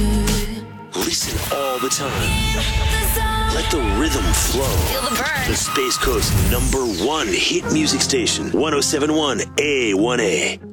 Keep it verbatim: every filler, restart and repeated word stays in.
Listen all the time. Let the rhythm flow. Feel the burn. The Space Coast number one hit music station, one oh seven point one A one A.